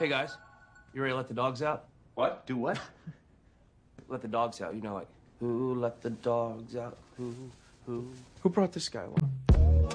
Hey guys, you ready to let the dogs out? What? Do what? Let the dogs out. You know, like, who let the dogs out? Who? Who brought this guy along?